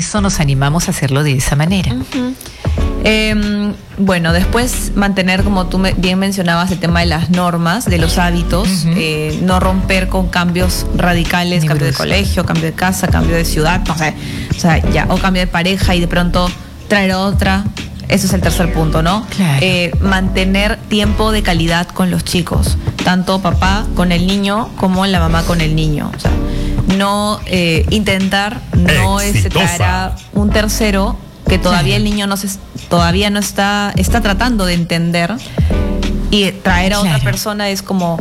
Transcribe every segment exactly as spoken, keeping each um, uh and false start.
eso nos animamos a hacerlo de esa manera. Uh-huh. Eh, bueno, después mantener, como tú me, bien mencionabas, el tema de las normas, de los hábitos, uh-huh. eh, no romper con cambios radicales, Ni cambio bruso. de colegio, cambio de casa, cambio de ciudad, no sé, o sea, ya, o cambio de pareja y de pronto traer otra. Eso es el tercer punto, ¿no? Claro. Eh, mantener tiempo de calidad con los chicos, tanto papá con el niño como la mamá con el niño. O sea, no eh, intentar no este, traer a un tercero que todavía claro. el niño no se, todavía no está, está tratando de entender, y traer a claro. otra persona es como,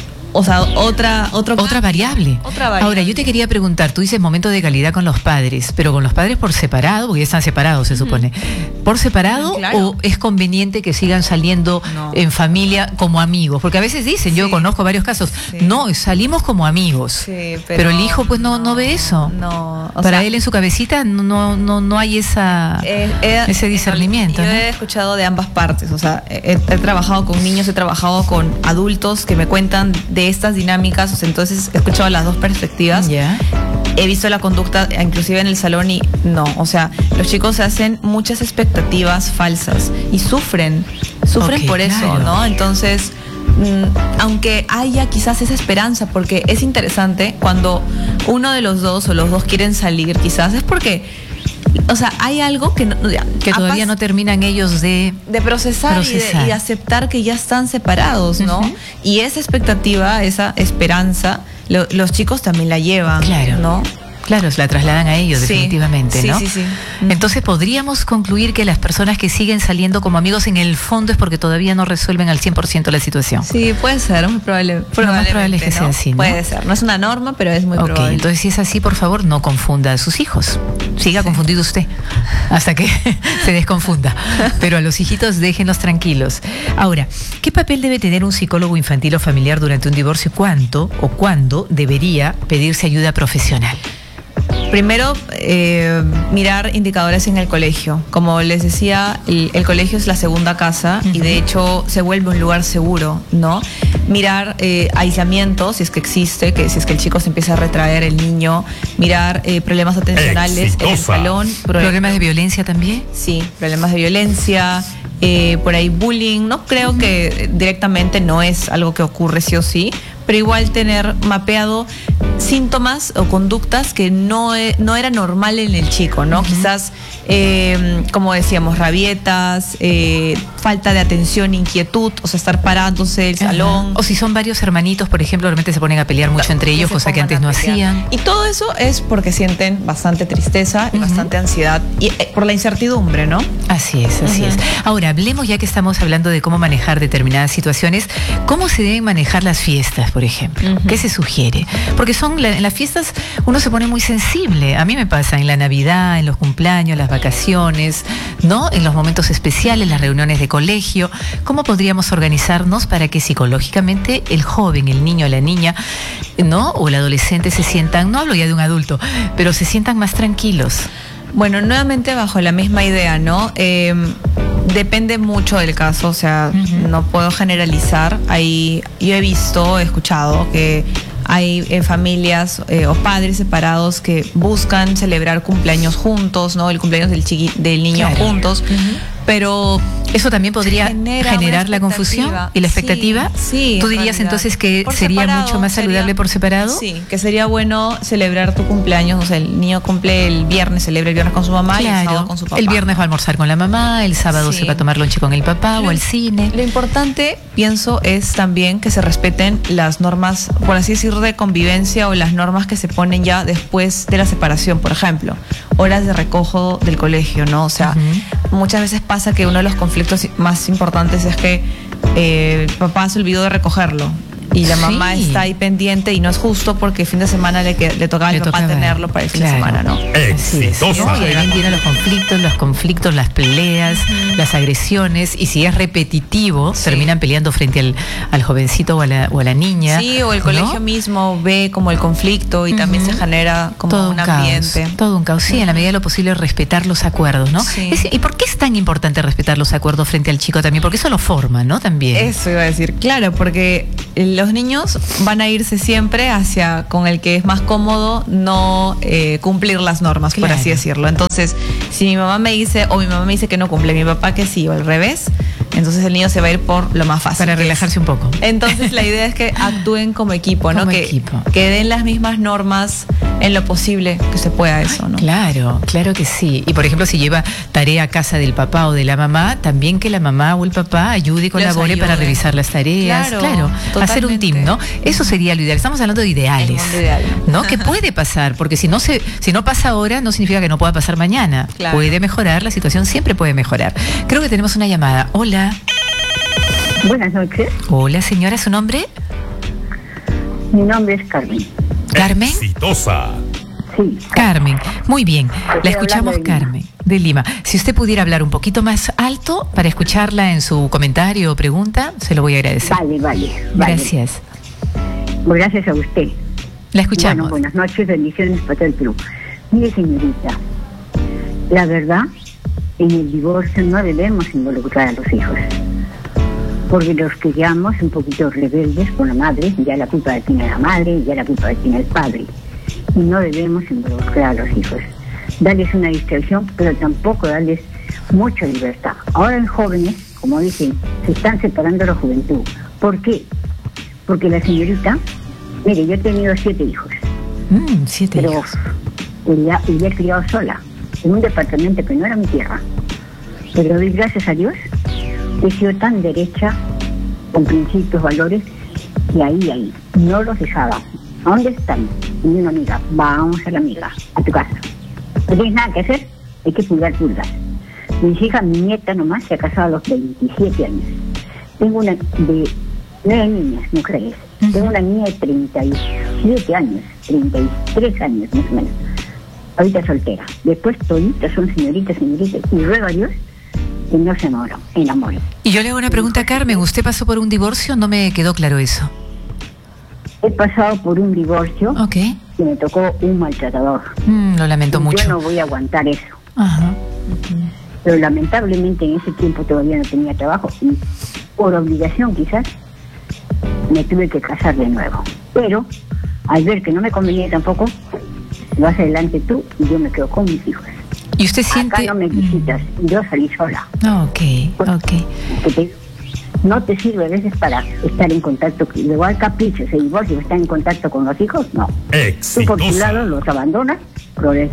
o sea, otra, otro, otra variable. Otra variable. Ahora, yo te quería preguntar, tú dices momento de calidad con los padres, pero con los padres por separado, porque ya están separados, se supone. ¿Por separado claro. o es conveniente que sigan saliendo no. en familia como amigos? Porque a veces dicen, sí. yo conozco varios casos, sí. no, salimos como amigos. Sí, pero, pero el hijo pues no, no, no ve eso. No. O Para sea, él en su cabecita no, no, no hay esa, eh, eh, ese discernimiento. Yo ¿no? he escuchado de ambas partes, o sea, he, he trabajado con niños, he trabajado con adultos que me cuentan de estas dinámicas, o sea, entonces he escuchado las dos perspectivas. Yeah. He visto la conducta inclusive en el salón y no, o sea, los chicos se hacen muchas expectativas falsas y sufren, sufren okay, por eso, claro. ¿no? Entonces, mmm, aunque haya quizás esa esperanza, porque es interesante cuando uno de los dos o los dos quieren salir, quizás es porque, o sea, hay algo que, no, que todavía no terminan ellos de, de procesar, procesar. Y, de, y aceptar que ya están separados, ¿no? Uh-huh. Y esa expectativa, esa esperanza, lo, los chicos también la llevan, claro. ¿no? Claro, se la trasladan a ellos, sí, definitivamente, sí, ¿no? Sí, sí, sí. Entonces, ¿podríamos concluir que las personas que siguen saliendo como amigos en el fondo es porque todavía no resuelven al cien por ciento la situación? Sí, puede ser, muy probable, probablemente. Lo más probable es que ¿no? sea así, ¿no? Puede ser, no es una norma, pero es muy okay, probable. Entonces, si es así, por favor, no confunda a sus hijos. Siga sí. confundido usted hasta que se desconfunda. Pero a los hijitos déjenlos tranquilos. Ahora, ¿qué papel debe tener un psicólogo infantil o familiar durante un divorcio? ¿Cuánto o cuándo debería pedirse ayuda profesional? Primero, eh, mirar indicadores en el colegio. Como les decía, el, el colegio es la segunda casa uh-huh. y de hecho se vuelve un lugar seguro, ¿no? Mirar eh, aislamiento, si es que existe, que si es que el chico se empieza a retraer, el niño. Mirar eh, problemas atencionales Exitosa. en el salón. ¿Problemas de violencia también? Sí, problemas de violencia. Eh, por ahí bullying. No creo uh-huh. que directamente no es algo que ocurre sí o sí, pero igual tener mapeado síntomas o conductas que no, no era normal en el chico, ¿no? Uh-huh. Quizás, eh, como decíamos, rabietas, eh, falta de atención, inquietud, o sea, estar parándose del uh-huh. salón. O si son varios hermanitos, por ejemplo, realmente se ponen a pelear mucho entre ellos, cosa que antes no hacían. Y todo eso es porque sienten bastante tristeza y uh-huh. bastante ansiedad, y eh, por la incertidumbre, ¿no? Así es, así uh-huh. es. Ahora, hablemos, ya que estamos hablando de cómo manejar determinadas situaciones, ¿cómo se deben manejar las fiestas, por ejemplo? Uh-huh. ¿Qué se sugiere? Porque son la, en las fiestas uno se pone muy sensible. A mí me pasa en la Navidad, en los cumpleaños, las vacaciones, ¿no? En los momentos especiales, las reuniones de colegio. ¿Cómo podríamos organizarnos para que psicológicamente el joven, el niño, la niña, ¿no? O el adolescente se sientan, no hablo ya de un adulto, pero se sientan más tranquilos? Bueno, nuevamente bajo la misma idea, ¿no? Eh, depende mucho del caso, o sea, uh-huh. no puedo generalizar. Hay, yo he visto, he escuchado que hay eh, familias eh, o padres separados que buscan celebrar cumpleaños juntos, ¿no? El cumpleaños del, chiqui, del niño claro. juntos, uh-huh. pero eso también podría Genera generar la confusión y la expectativa. Sí, sí. ¿Tú dirías entonces que por sería separado, mucho más saludable sería, por separado? Sí, que sería bueno celebrar tu cumpleaños, o sea, el niño cumple el viernes, celebra el viernes con su mamá claro. y el sábado con su papá. El viernes va a almorzar con la mamá, el sábado sí. se va a tomar lonche con el papá lo, o al cine. Lo importante, pienso, es también que se respeten las normas, por así decir, de convivencia o las normas que se ponen ya después de la separación. Por ejemplo, horas de recojo del colegio, ¿no? O sea, uh-huh. muchas veces pasa que uno de los conflictos más importantes es que eh, el papá se olvidó de recogerlo y la mamá sí. está ahí pendiente y no es justo porque el fin de semana le, le tocaba al papá tenerlo para el fin claro. de semana, ¿no? Exitosa. ¿no? Y ahí vienen los conflictos, los conflictos, las peleas, uh-huh. las agresiones, y si es repetitivo, sí. terminan peleando frente al, al jovencito o a, la, o a la niña. Sí, o el colegio ¿no? mismo ve como el conflicto y uh-huh. también se genera como todo un, un ambiente. Caos, todo un caos, sí, uh-huh. en la medida de lo posible respetar los acuerdos, ¿no? Sí. Es, ¿y por qué es tan importante respetar los acuerdos frente al chico también? Porque eso lo forma, ¿no? También. Eso iba a decir, claro, porque los los niños van a irse siempre hacia con el que es más cómodo no eh, cumplir las normas, claro, por así decirlo. Entonces, si mi mamá me dice, o mi mamá me dice que no cumple, mi papá que sí, o al revés, entonces el niño se va a ir por lo más fácil. Para relajarse un poco. Entonces la idea es que actúen como equipo, ¿no? Como que, equipo. que den las mismas normas en lo posible que se pueda eso, ¿no? Claro, claro que sí. Y por ejemplo, si lleva tarea a casa del papá o de la mamá, también que la mamá o el papá ayude y colabore para revisar las tareas. Claro, claro, hacer un team, ¿no? Eso sería lo ideal. Estamos hablando de ideales, el mundo ideal, ¿no? Que puede pasar, porque si no se, si no pasa ahora, no significa que no pueda pasar mañana. Claro. Puede mejorar, la situación siempre puede mejorar. Creo que tenemos una llamada. Hola. Buenas noches. Hola, señora, ¿su nombre? Mi nombre es Carmen. ¿Carmen? Exitosa. Sí. Carmen, muy bien. Estoy La escuchamos, de Carmen, de Lima. Si usted pudiera hablar un poquito más alto para escucharla en su comentario o pregunta, se lo voy a agradecer. Vale, vale. vale. Gracias. Pues gracias a usted. La escuchamos. Bueno, buenas noches, bendiciones para todo el Perú. Mire, señorita, la verdad, en el divorcio no debemos involucrar a los hijos. Porque los criamos un poquito rebeldes con la madre, ya la culpa la tiene la madre, ya la culpa la tiene el padre. Y no debemos involucrar a los hijos. Darles una distracción, pero tampoco darles mucha libertad. Ahora en jóvenes, como dicen, se están separando la juventud. ¿Por qué? Porque la señorita, mire, yo he tenido siete hijos. Mm, siete pero hijos. Ella, ella he criado sola, en un departamento que no era mi tierra. Pero doy gracias a Dios, he sido tan derecha, con principios, valores, y ahí, ahí, no los dejaba. ¿A dónde están? Y una amiga, vamos a la amiga, a tu casa. No tienes nada que hacer, hay que pulgar pulgas. Mi hija, mi nieta nomás, se ha casado a los veintisiete años. Tengo una de nueve niñas, mujeres. Uh-huh. Tengo una niña de treinta y siete años, treinta y tres años más o menos. Ahorita soltera. Después toditas son señoritas, señoritas, y ruego a Dios que no se enamoren, enamoren. Y yo le hago una pregunta a Carmen, ¿usted pasó por un divorcio? No me quedó claro eso. He pasado por un divorcio, okay, y me tocó un maltratador. Mm, lo lamento y mucho. Yo no voy a aguantar eso. Ajá. Uh-huh. Pero lamentablemente en ese tiempo todavía no tenía trabajo y por obligación quizás me tuve que casar de nuevo. Pero al ver que no me convenía tampoco, vas adelante tú y yo me quedo con mis hijos. ¿Y usted siente...? Acá no me visitas, yo salí sola. Ok, ok. Que te, no te sirve a veces para estar en contacto, luego al capricho, ese divorcio, estar en contacto con los hijos, no. Exitosa. Tú por tu lado los abandonas, progreso.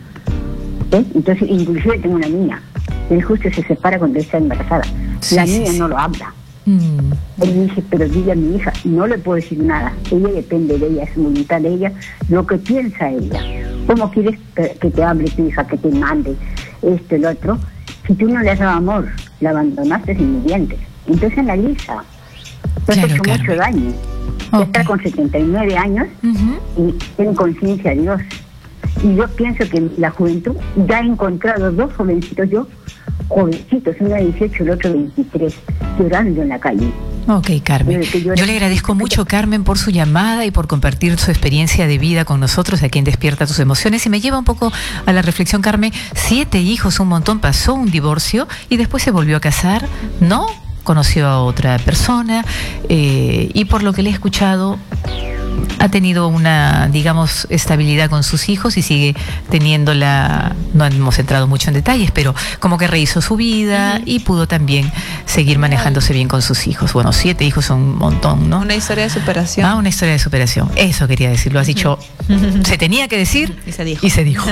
¿Eh? Entonces, inclusive tengo una niña, él justo se separa cuando está embarazada. Sí, la sí, niña sí. no lo habla. Mm. Él dice, pero dile a mi hija, no le puedo decir nada. Ella depende de ella, es voluntad de ella, lo que piensa ella. ¿Cómo quieres que, que te hable tu hija, que te mande esto y lo otro? Si tú no le has dado amor, la abandonaste sin dientes. Entonces analiza. Te has Claro, hecho Carmen. mucho daño. Okay. Ya está con setenta y nueve años Uh-huh. y ten conciencia de Dios. Y yo pienso que la juventud ya ha encontrado dos jovencitos, yo, jovencitos, uno de dieciocho y el otro veintitrés, llorando en la calle. Ok, Carmen. Yo- yo- Yo le agradezco mucho, Carmen, por su llamada y por compartir su experiencia de vida con nosotros, a quien despierta tus emociones. Y me lleva un poco a la reflexión, Carmen. Siete hijos, un montón, pasó un divorcio y después se volvió a casar, ¿no? Conoció a otra persona eh, y por lo que le he escuchado ha tenido una, digamos, estabilidad con sus hijos y sigue teniéndola, no hemos entrado mucho en detalles, pero como que rehizo su vida uh-huh. y pudo también seguir manejándose bien con sus hijos. Bueno, siete hijos son un montón, ¿no? Una historia de superación. Ah, una historia de superación. Eso quería decir, lo has dicho. Uh-huh. Se tenía que decir y se dijo. Y se dijo.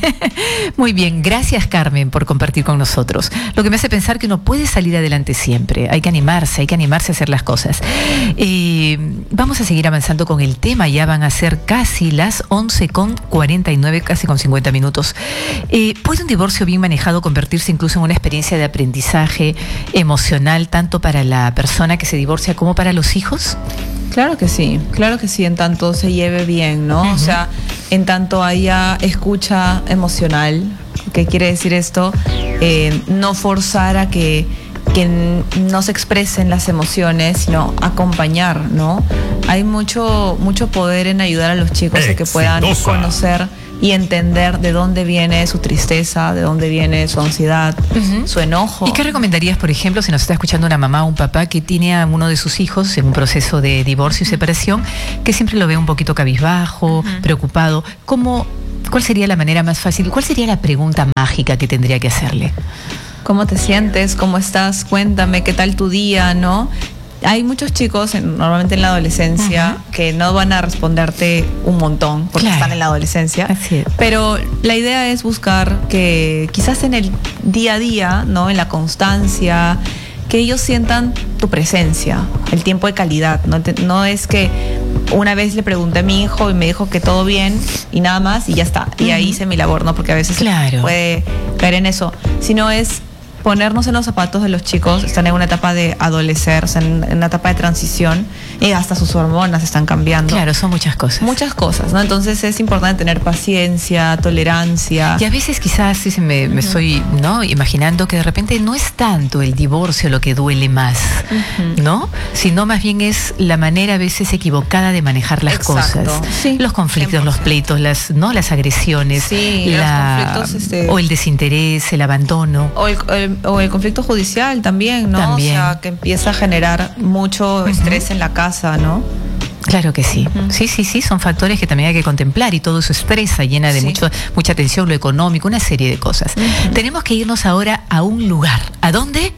Muy bien, gracias, Carmen, por compartir con nosotros. Lo que me hace pensar que uno puede salir adelante siempre. Hay que animarse, hay que animarse a hacer las cosas. Eh, vamos a seguir avanzando con el tema. Ya van a ser casi las once con cuarenta y nueve, casi con cincuenta minutos. Eh, ¿Puede un divorcio bien manejado convertirse incluso en una experiencia de aprendizaje emocional, tanto para la persona que se divorcia como para los hijos? Claro que sí, claro que sí, en tanto se lleve bien, ¿no? Uh-huh. O sea, en tanto haya escucha emocional. ¿Qué quiere decir esto? Eh, no forzar a que que no se expresen las emociones, sino acompañar, ¿no? Hay mucho mucho poder en ayudar a los chicos a que puedan conocer y entender de dónde viene su tristeza, de dónde viene su ansiedad, uh-huh. su enojo. ¿Y qué recomendarías, por ejemplo, si nos está escuchando una mamá o un papá que tiene a uno de sus hijos en un proceso de divorcio y separación, que siempre lo ve un poquito cabizbajo, uh-huh. preocupado? ¿Cómo, cuál sería la manera más fácil? ¿Cuál sería la pregunta mágica que tendría que hacerle? ¿Cómo te sientes? ¿Cómo estás? Cuéntame, ¿qué tal tu día? ¿No? Hay muchos chicos, normalmente en la adolescencia, uh-huh. que no van a responderte un montón porque claro. están en la adolescencia. Así es. Pero la idea es buscar que quizás en el día a día, ¿no? En la constancia, que ellos sientan tu presencia, el tiempo de calidad. No, no es que una vez le pregunté a mi hijo y me dijo que todo bien y nada más y ya está. Uh-huh. Y ahí hice mi labor, ¿no? Porque a veces claro. puede caer en eso. Sino es ponernos en los zapatos de los chicos. Están en una etapa de adolecer, en una etapa de transición y hasta sus hormonas están cambiando. Claro, son muchas cosas. Muchas cosas, ¿no? Entonces es importante tener paciencia, tolerancia. Y a veces quizás sí, me, me uh-huh. estoy ¿no? imaginando que de repente no es tanto el divorcio lo que duele más, uh-huh. ¿no? Sino más bien es la manera a veces equivocada de manejar las Exacto. cosas. Sí. Los conflictos, cien por ciento. Los pleitos, las, ¿no? las agresiones, sí, la, los conflictos, este... o el desinterés, el abandono. O el, el o el conflicto judicial también, ¿no? También. O sea, que empieza a generar mucho estrés uh-huh. en la casa, ¿no? Claro que sí. Uh-huh. Sí, sí, sí, son factores que también hay que contemplar y todo eso estresa, llena de sí. mucho, mucha tensión, lo económico, una serie de cosas. Uh-huh. Tenemos que irnos ahora a un lugar. ¿A dónde?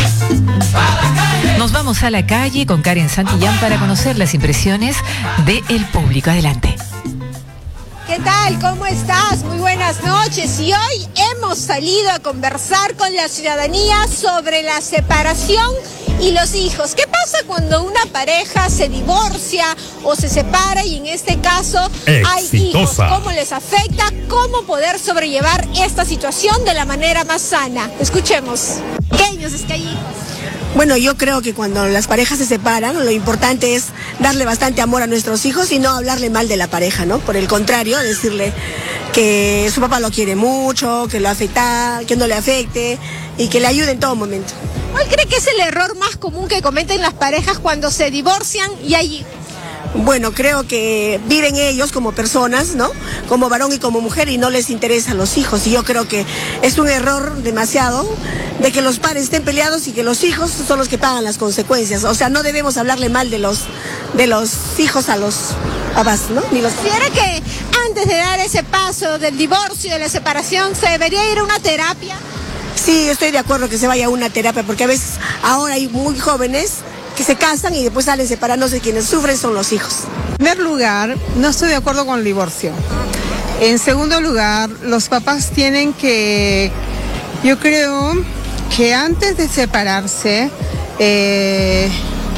Nos vamos a la calle con Karen Santillán para conocer las impresiones del público. Adelante. ¿Qué tal? ¿Cómo estás? Muy buenas noches. Y hoy hemos salido a conversar con la ciudadanía sobre la separación y los hijos. ¿Qué pasa cuando una pareja se divorcia o se separa y en este caso Exitosa. hay hijos? ¿Cómo les afecta? ¿Cómo poder sobrellevar esta situación de la manera más sana? Escuchemos. Pequeños, es que hay hijos. Bueno, yo creo que cuando las parejas se separan, lo importante es darle bastante amor a nuestros hijos y no hablarle mal de la pareja, ¿no? Por el contrario, decirle que su papá lo quiere mucho, que lo afecta, que no le afecte y que le ayude en todo momento. ¿Cuál cree que es el error más común que cometen las parejas cuando se divorcian y hay hijos? Bueno, creo que viven ellos como personas, ¿no? Como varón y como mujer y no les interesan los hijos. Y yo creo que es un error demasiado de que los padres estén peleados y que los hijos son los que pagan las consecuencias. O sea, no debemos hablarle mal de los, de los hijos a los papás, ¿no? Ni los papás. ¿Considera que antes de dar ese paso del divorcio, de la separación, se debería ir a una terapia? Sí, estoy de acuerdo que se vaya a una terapia porque a veces ahora hay muy jóvenes que se casan y después salen separándose, quienes sufren son los hijos. En primer lugar, no estoy de acuerdo con el divorcio. En segundo lugar, los papás tienen que, yo creo que antes de separarse, eh,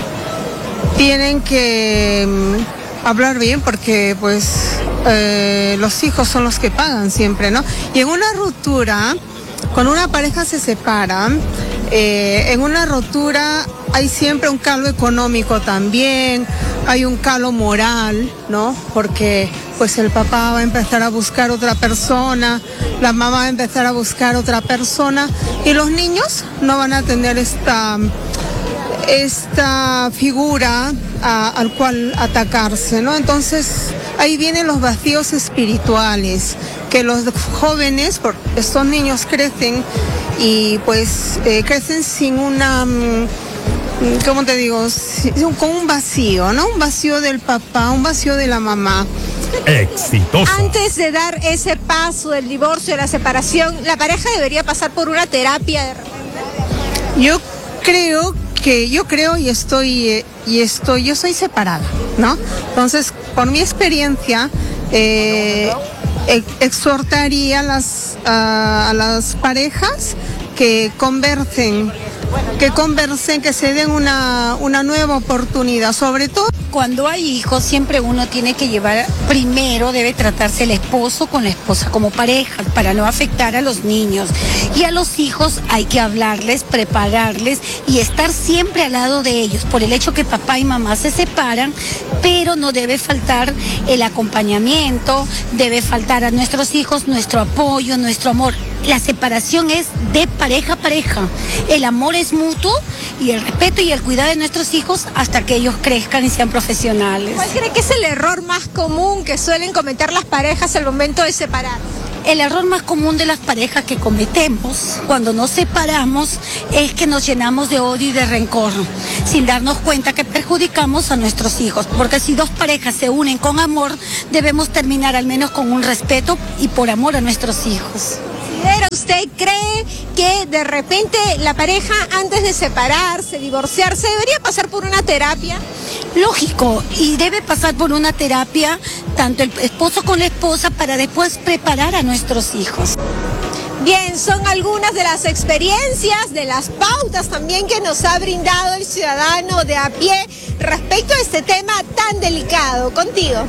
tienen que um, hablar bien porque pues eh, los hijos son los que pagan siempre, ¿no? Y en una ruptura, cuando una pareja se separa, eh, en una ruptura hay siempre un calo económico también, hay un calo moral, ¿no? Porque pues el papá va a empezar a buscar otra persona, la mamá va a empezar a buscar otra persona y los niños no van a tener esta, esta figura a, al cual atacarse, ¿no? Entonces ahí vienen los vacíos espirituales, que los jóvenes, estos niños crecen y pues eh, crecen sin una, ¿cómo te digo? Con un vacío, ¿no? Un vacío del papá, un vacío de la mamá. Exitosa. Antes de dar ese paso del divorcio, de la separación, ¿la pareja debería pasar por una terapia de repente? Yo creo que, yo creo y estoy, eh, y estoy, yo soy separada, ¿no? Entonces, por mi experiencia, eh, exhortaría a las, a, a las parejas que conversen, que conversen, que se den una, una nueva oportunidad, sobre todo. Cuando hay hijos, siempre uno tiene que llevar, primero debe tratarse el esposo con la esposa como pareja, para no afectar a los niños. Y a los hijos hay que hablarles, prepararles y estar siempre al lado de ellos, por el hecho que papá y mamá se separan, pero no debe faltar el acompañamiento, debe faltar a nuestros hijos nuestro apoyo, nuestro amor. la separación es de pareja a pareja. El amor es mutuo y el respeto y el cuidado de nuestros hijos hasta que ellos crezcan y sean profesionales. ¿Cuál cree que es el error más común que suelen cometer las parejas al momento de separar? El error más común de las parejas que cometemos cuando nos separamos es que nos llenamos de odio y de rencor, sin darnos cuenta que perjudicamos a nuestros hijos. Porque si dos parejas se unen con amor, debemos terminar al menos con un respeto y por amor a nuestros hijos. ¿Usted cree que de repente la pareja antes de separarse, divorciarse, debería pasar por una terapia? Lógico, y debe pasar por una terapia tanto el esposo con la esposa para después preparar a nuestros hijos. Bien, son algunas de las experiencias, de las pautas también que nos ha brindado el ciudadano de a pie respecto a este tema tan delicado. Contigo.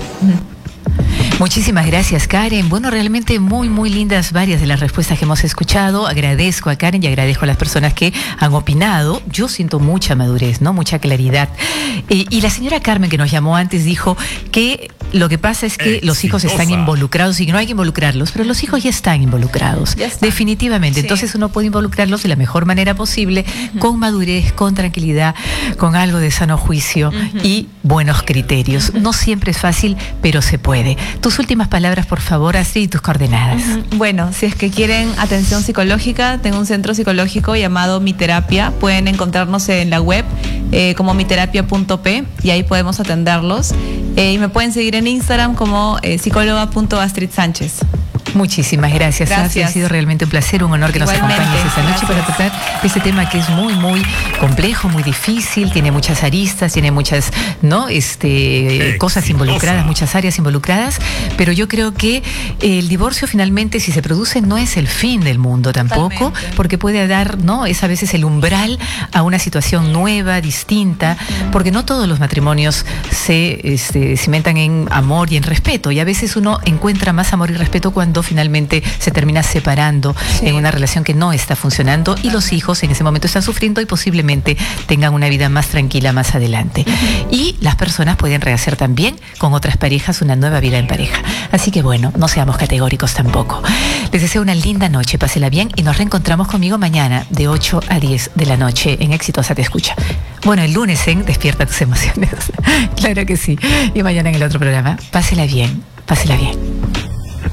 Muchísimas gracias, Karen. Bueno, realmente muy, muy lindas varias de las respuestas que hemos escuchado. Agradezco a Karen y agradezco a las personas que han opinado. Yo siento mucha madurez, ¿no? Mucha claridad. Eh, y la señora Carmen, que nos llamó antes, dijo que lo que pasa es que Exitosa. Los hijos están involucrados y que no hay que involucrarlos, pero los hijos ya están involucrados. Ya están. Definitivamente. Sí. Entonces uno puede involucrarlos de la mejor manera posible, uh-huh. con madurez, con tranquilidad, con algo de sano juicio uh-huh. y buenos criterios. Uh-huh. No siempre es fácil, pero se puede. Tus últimas palabras, por favor, Astrid, y tus coordenadas. Uh-huh. Bueno, si es que quieren atención psicológica, tengo un centro psicológico llamado Mi Terapia. Pueden encontrarnos en la web eh, como miterapia punto pe y ahí podemos atenderlos. Eh, y me pueden seguir en Instagram como eh, psicóloga punto astrid sánchez. Muchísimas gracias, gracias. Ha sido realmente un placer, un honor que Igualmente. Nos acompañes esta noche gracias. Para tratar este tema que es muy, muy complejo, muy difícil, tiene muchas aristas, tiene muchas, ¿no? Este, cosas involucradas, muchas áreas involucradas, pero yo creo que el divorcio finalmente, si se produce, no es el fin del mundo tampoco, Totalmente. Porque puede dar, ¿no? Es a veces el umbral a una situación nueva, distinta, uh-huh. porque no todos los matrimonios se este, cimentan en amor y en respeto, y a veces uno encuentra más amor y respeto cuando finalmente se termina separando sí. en una relación que no está funcionando y los hijos en ese momento están sufriendo y posiblemente tengan una vida más tranquila más adelante. Uh-huh. Y las personas pueden rehacer también con otras parejas una nueva vida en pareja. Así que bueno, no seamos categóricos tampoco. Les deseo una linda noche, pásela bien y nos reencontramos conmigo mañana de ocho a diez de la noche en Exitosa Te Escucha. Bueno, el lunes en Despierta Tus Emociones. Claro que sí. Y mañana en el otro programa. Pásela bien, pásela bien.